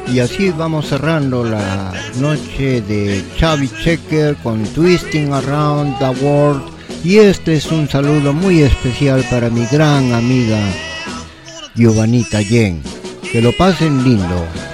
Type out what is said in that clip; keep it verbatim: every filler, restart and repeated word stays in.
Y así vamos cerrando la noche de Chubby Checker con Twisting Around the World. Y este es un saludo muy especial para mi gran amiga Giovanita Yen. Que lo pasen lindo.